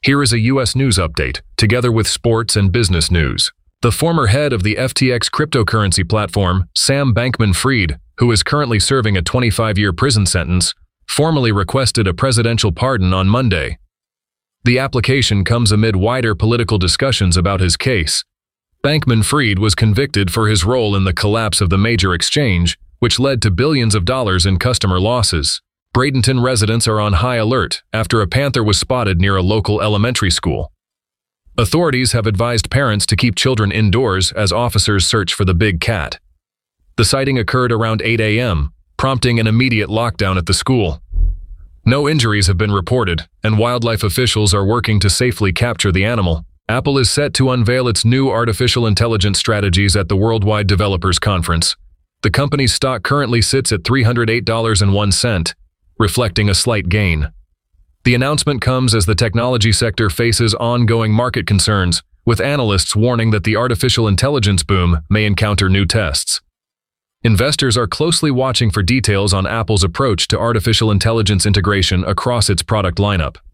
Here is a U.S. news update, together with sports and business news. The former head of the FTX cryptocurrency platform, Sam Bankman-Fried, who is currently serving a 25-year prison sentence, formally requested a presidential pardon on Monday. The application comes amid wider political discussions about his case. Bankman-Fried was convicted for his role in the collapse of the major exchange, which led to billions of dollars in customer losses. Bradenton residents are on high alert after a panther was spotted near a local elementary school. Authorities have advised parents to keep children indoors as officers search for the big cat. The sighting occurred around 8 a.m., prompting an immediate lockdown at the school. No injuries have been reported, and wildlife officials are working to safely capture the animal. Apple is set to unveil its new artificial intelligence strategies at the Worldwide Developers Conference. The company's stock currently sits at $308.01, reflecting a slight gain. The announcement comes as the technology sector faces ongoing market concerns, with analysts warning that the artificial intelligence boom may encounter new tests. Investors are closely watching for details on Apple's approach to artificial intelligence integration across its product lineup.